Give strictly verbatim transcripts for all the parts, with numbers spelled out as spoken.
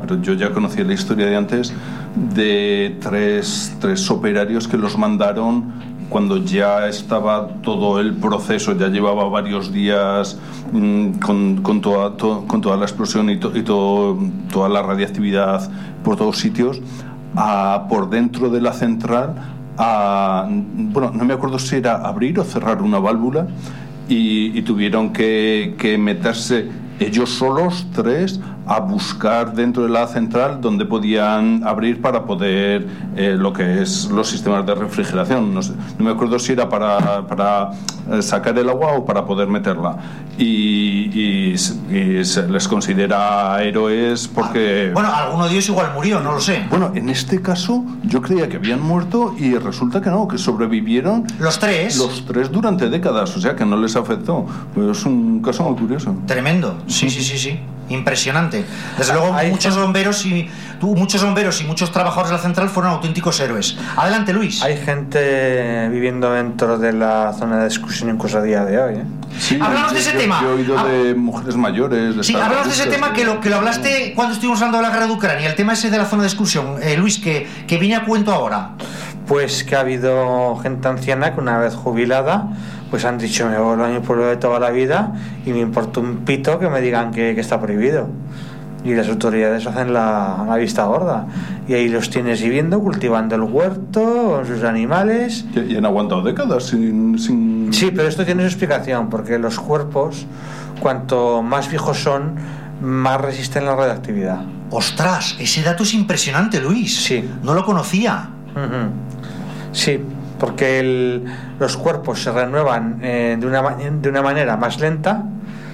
pero yo ya conocía la historia de antes, de tres, tres operarios que los mandaron cuando ya estaba todo el proceso, ya llevaba varios días mmm, con, con, toda, to, con toda la explosión y, to, y to, toda la radiactividad por todos sitios, a, por dentro de la central, a, bueno, no me acuerdo si era abrir o cerrar una válvula, y, y tuvieron que, que meterse ellos solos, tres, a buscar dentro de la central donde podían abrir para poder eh, lo que es los sistemas de refrigeración. No sé, no me acuerdo si era para, para sacar el agua o para poder meterla. Y, y, y se les considera héroes porque... Bueno, alguno de ellos igual murió, no lo sé. Bueno, en este caso yo creía que habían muerto y resulta que no, que sobrevivieron los tres. Los tres durante décadas, o sea que no les afectó. Pues es un caso muy curioso. Tremendo. Sí, sí, sí, sí. Impresionante. Desde luego, hay muchos bomberos y muchos bomberos y muchos trabajadores de la central fueron auténticos héroes. Adelante, Luis. Hay gente viviendo dentro de la zona de exclusión incluso a día de hoy, ¿eh? Sí, hablamos de ese yo, tema. Yo he oído de mujeres mayores. De sí, hablamos de ese tema que lo, que lo hablaste cuando estuvimos hablando de la guerra de Ucrania, el tema ese de la zona de exclusión. Eh, Luis, que, que viene a cuento ahora. Pues que ha habido gente anciana que una vez jubilada pues han dicho, me voy a mi pueblo de toda la vida y me importa un pito que me digan que, que está prohibido. Y las autoridades hacen la, la vista gorda. Y ahí los tienes viviendo, cultivando el huerto, con sus animales. Y, y han aguantado décadas sin, sin... Sí, pero esto tiene su explicación, porque los cuerpos, cuanto más viejos son, más resisten la radiactividad. ¡Ostras! Ese dato es impresionante, Luis. Sí. No lo conocía. Uh-huh. Sí, porque el, los cuerpos se renuevan eh, de, una, de una manera más lenta.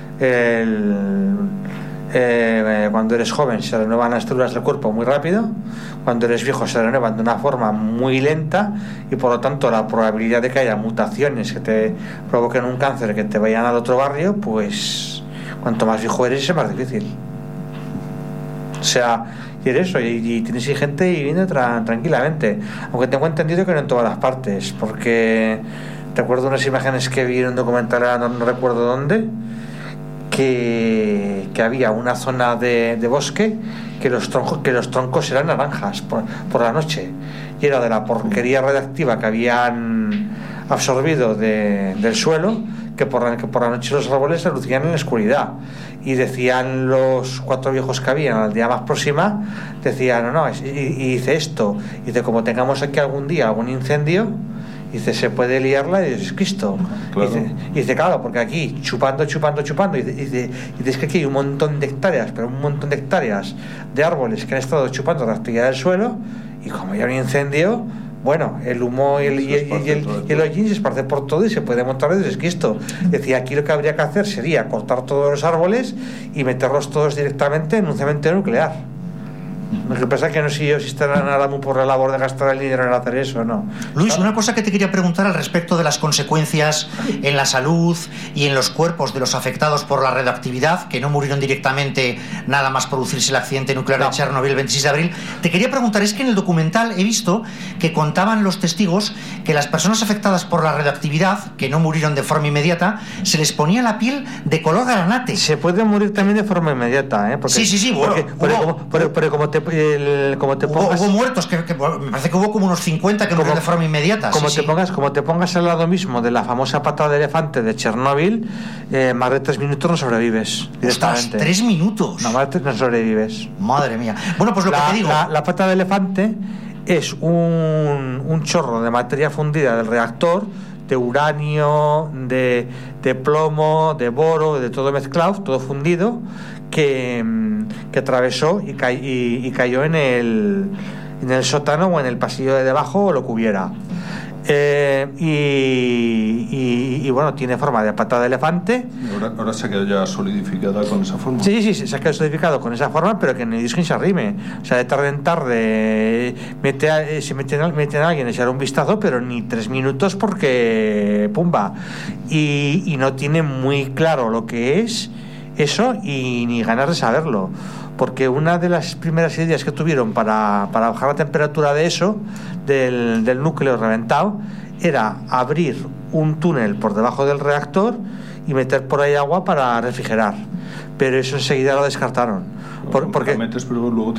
El, eh, cuando eres joven se renuevan las células del cuerpo muy rápido, cuando eres viejo se renuevan de una forma muy lenta, y por lo tanto la probabilidad de que haya mutaciones que te provoquen un cáncer, que te vayan al otro barrio, pues cuanto más viejo eres es más difícil. O sea, y eres eso, y, y tienes gente viviendo tra- tranquilamente, aunque tengo entendido que no en todas las partes, porque te acuerdo unas imágenes que vi en un documental, no, no recuerdo dónde, que, que había una zona de, de bosque que los troncos, que los troncos eran naranjas por, por la noche, y era de la porquería radiactiva que habían absorbido de, del suelo, que por, la, que por la noche los árboles se lucían en la oscuridad. Y decían los cuatro viejos que habían a la aldea más próxima, decían, no, no, y, y dice esto, y dice, como tengamos aquí algún día algún incendio, dice, se puede liarla, y dices, Cristo. Claro. Y, dice, y dice, claro, porque aquí chupando, chupando, chupando, y dice, y dice que aquí hay un montón de hectáreas, pero un montón de hectáreas de árboles que han estado chupando la actividad del suelo, y como hay un incendio, bueno, el humo y el, y el, y el, y el hollín se esparce por todo y se puede montar de esquisto. Decía, aquí lo que habría que hacer sería cortar todos los árboles y meterlos todos directamente en un cementerio nuclear. Lo que pasa es que no sé yo si estarán ahora muy por la labor de gastar el dinero en hacer eso o no. Luis, una cosa que te quería preguntar al respecto de las consecuencias en la salud y en los cuerpos de los afectados por la radioactividad, que no murieron directamente nada más producirse el accidente nuclear no. de Chernobyl el veintiséis de abril. Te quería preguntar, es que en el documental he visto que contaban los testigos que las personas afectadas por la radioactividad, que no murieron de forma inmediata, se les ponía la piel de color granate. Se puede morir también de forma inmediata, ¿eh? Porque, sí, sí, sí. Bueno, porque, porque, hubo, como, pero, pero como te El, como te pongas, hubo, hubo muertos que, que me parece que hubo como unos cincuenta que murieron de forma inmediata. Como sí, te sí. pongas, como te pongas al lado mismo de la famosa patada de elefante de Chernóbil, eh, más de tres minutos no sobrevives. Ostras, tres minutos. No, más de tres no sobrevives. Madre mía. Bueno, pues lo la, que te digo. La, la patada de elefante es un, un chorro de materia fundida del reactor, de uranio, de, de plomo, de boro, de todo mezclado, todo fundido, que, que atravesó y, ca- y, y cayó en el, en el sótano o en el pasillo de debajo o lo que hubiera. Eh, y, y, y bueno, tiene forma de patada de elefante. Ahora, ahora se ha quedado ya solidificada con esa forma. Sí, sí, sí, se ha quedado solidificado con esa forma, pero que ni disquen se arrime. O sea, de tarde en tarde mete a, se meten a, meten a alguien a echar un vistazo, pero ni tres minutos porque pumba. Y, y no tiene muy claro lo que es eso y ni ganas de saberlo. Porque una de las primeras ideas que tuvieron para, para bajar la temperatura de eso, del, del núcleo reventado, era abrir un túnel por debajo del reactor y meter por ahí agua para refrigerar. Pero eso enseguida lo descartaron. Por, porque metes, pero luego